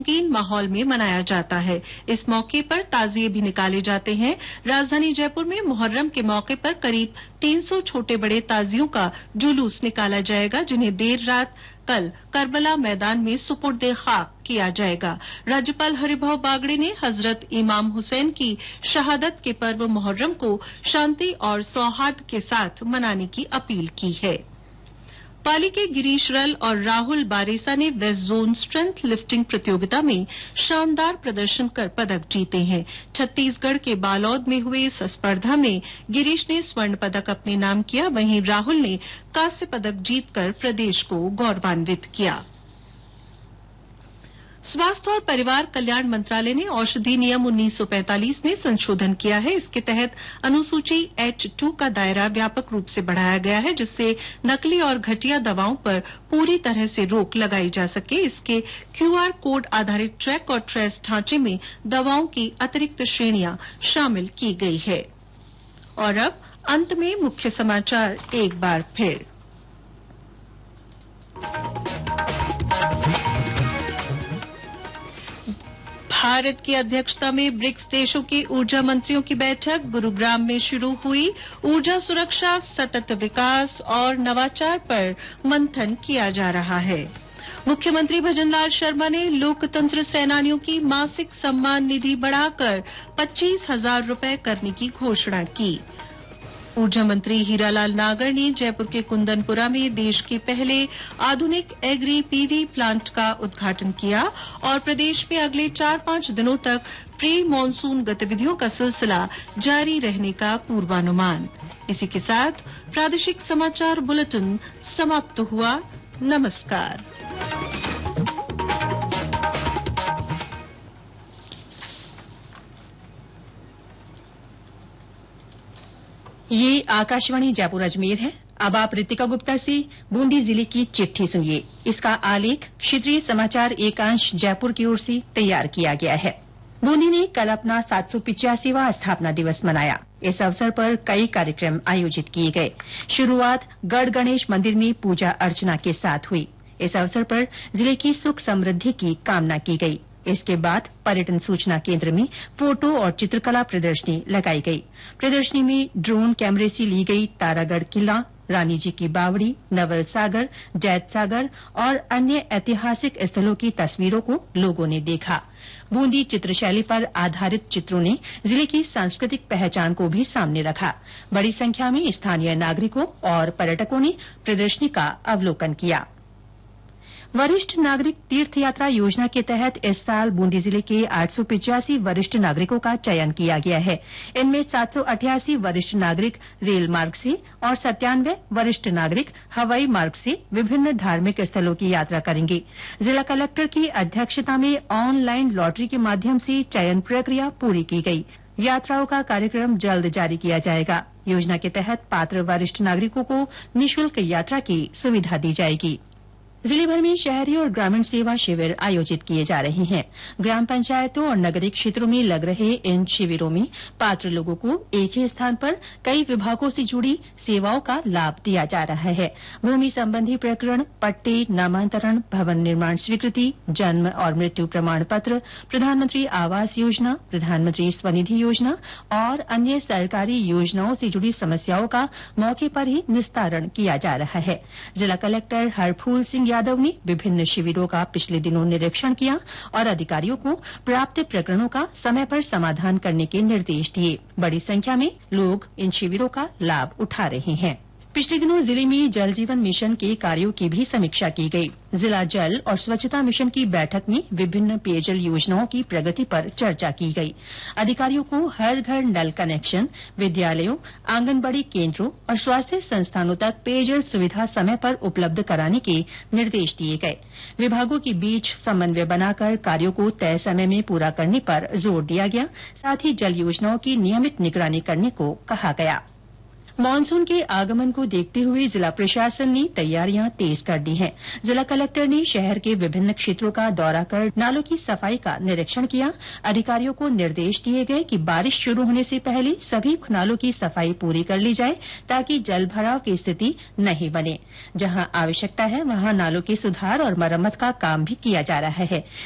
रंगीन माहौल में मनाया जाता है। इस मौके पर ताजिए भी निकाले जाते हैं। राजधानी जयपुर में मुहर्रम के मौके पर करीब 300 छोटे बड़े ताजियों का जुलूस निकाला जाएगा, जिन्हें देर रात कल करबला मैदान में सुपुर्दे खाक किया जाएगा। राज्यपाल हरिभाऊ बागड़े ने हजरत इमाम हुसैन की शहादत के पर्व मुहर्रम को शांति और सौहार्द के साथ मनाने की अपील की है। पाली के गिरीश रल और राहुल बारेसा ने वेस्ट जोन स्ट्रेंथ लिफ्टिंग प्रतियोगिता में शानदार प्रदर्शन कर पदक जीते हैं। छत्तीसगढ़ के बालोद में हुए इस स्पर्धा में गिरीश ने स्वर्ण पदक अपने नाम किया, वहीं राहुल ने कांस्य पदक जीतकर प्रदेश को गौरवान्वित किया। स्वास्थ्य और परिवार कल्याण मंत्रालय ने औषधि नियम 1945 में संशोधन किया है। इसके तहत अनुसूची H2 का दायरा व्यापक रूप से बढ़ाया गया है, जिससे नकली और घटिया दवाओं पर पूरी तरह से रोक लगाई जा सके। इसके QR कोड आधारित ट्रैक और ट्रेस ढांचे में दवाओं की अतिरिक्त श्रेणियां शामिल की गई है। और अब अंत में मुख्य समाचार एक बार फिर। भारत की अध्यक्षता में ब्रिक्स देशों के ऊर्जा मंत्रियों की बैठक गुरुग्राम में शुरू हुई। ऊर्जा सुरक्षा, सतत विकास और नवाचार पर मंथन किया जा रहा है। मुख्यमंत्री भजनलाल शर्मा ने लोकतंत्र सेनानियों की मासिक सम्मान निधि बढ़ाकर 25,000 रूपये करने की घोषणा की। ऊर्जा मंत्री हीरालाल नागर ने जयपुर के कुंदनपुरा में देश के पहले आधुनिक एग्री पीवी प्लांट का उद्घाटन किया और प्रदेश में अगले 4-5 दिनों तक प्री मानसून गतिविधियों का सिलसिला जारी रहने का पूर्वानुमान। इसी के साथ प्रादेशिक समाचार बुलेटिन समाप्त हुआ। नमस्कार। ये आकाशवाणी जयपुर अजमेर है। अब आप ऋतिका गुप्ता से बूंदी जिले की चिट्ठी सुनिए। इसका आलेख क्षेत्रीय समाचार एकांश जयपुर की ओर से तैयार किया गया है। बूंदी ने कल अपना 785वां स्थापना दिवस मनाया। इस अवसर पर कई कार्यक्रम आयोजित किए गए। शुरुआत गढ़ गणेश मंदिर में पूजा अर्चना के साथ हुई। इस अवसर पर जिले की सुख समृद्धि की कामना की गई। इसके बाद पर्यटन सूचना केंद्र में फोटो और चित्रकला प्रदर्शनी लगाई गई। प्रदर्शनी में ड्रोन कैमरे से ली गई तारागढ़ किला, रानी जी की बावड़ी, नवल सागर, जैत सागर और अन्य ऐतिहासिक स्थलों की तस्वीरों को लोगों ने देखा। बूंदी चित्रशैली पर आधारित चित्रों ने जिले की सांस्कृतिक पहचान को भी सामने रखा। बड़ी संख्या में स्थानीय नागरिकों और पर्यटकों ने प्रदर्शनी का अवलोकन किया। वरिष्ठ नागरिक तीर्थ यात्रा योजना के तहत इस साल बूंदी जिले के 885 वरिष्ठ नागरिकों का चयन किया गया है। इनमें 788 वरिष्ठ नागरिक रेल मार्ग से और 97 वरिष्ठ नागरिक हवाई मार्ग से विभिन्न धार्मिक स्थलों की यात्रा करेंगे। जिला कलेक्टर की अध्यक्षता में ऑनलाइन लॉटरी के माध्यम से चयन प्रक्रिया पूरी की गई। यात्राओं का कार्यक्रम जल्द जारी किया जाएगा। योजना के तहत पात्र वरिष्ठ नागरिकों को निःशुल्क यात्रा की सुविधा दी जाएगी। जिले भर में शहरी और ग्रामीण सेवा शिविर आयोजित किए जा रहे हैं। ग्राम पंचायतों और नगरीय क्षेत्रों में लग रहे इन शिविरों में पात्र लोगों को एक ही स्थान पर कई विभागों से जुड़ी सेवाओं का लाभ दिया जा रहा है। भूमि संबंधी प्रकरण, पट्टे, नामांतरण, भवन निर्माण स्वीकृति, जन्म और मृत्यु प्रमाण पत्र, प्रधानमंत्री आवास योजना, प्रधानमंत्री स्वनिधि योजना और अन्य सरकारी योजनाओं से जुड़ी समस्याओं का मौके पर ही निस्तारण किया जा रहा है। जिला कलेक्टर हरफूल सिंह यादव ने विभिन्न शिविरों का पिछले दिनों निरीक्षण किया और अधिकारियों को प्राप्त प्रकरणों का समय पर समाधान करने के निर्देश दिए। बड़ी संख्या में लोग इन शिविरों का लाभ उठा रहे हैं। पिछले दिनों जिले में जल जीवन मिशन के कार्यों की भी समीक्षा की गई। जिला जल और स्वच्छता मिशन की बैठक में विभिन्न पेयजल योजनाओं की प्रगति पर चर्चा की गई। अधिकारियों को हर घर नल कनेक्शन, विद्यालयों, आंगनबाड़ी केंद्रों और स्वास्थ्य संस्थानों तक पेयजल सुविधा समय पर उपलब्ध कराने के निर्देश दिए गए। विभागों के बीच समन्वय बनाकर कार्यों को तय समय में पूरा करने पर जोर दिया गया। साथ ही जल योजनाओं की नियमित निगरानी करने को कहा गया। मानसून के आगमन को देखते हुए जिला प्रशासन ने तैयारियां तेज कर दी हैं। जिला कलेक्टर ने शहर के विभिन्न क्षेत्रों का दौरा कर नालों की सफाई का निरीक्षण किया। अधिकारियों को निर्देश दिए गए कि बारिश शुरू होने से पहले सभी नालों की सफाई पूरी कर ली जाए, ताकि जल भराव की स्थिति नहीं बने। जहां आवश्यकता है वहां नालों के सुधार और मरम्मत का काम भी किया जा रहा है।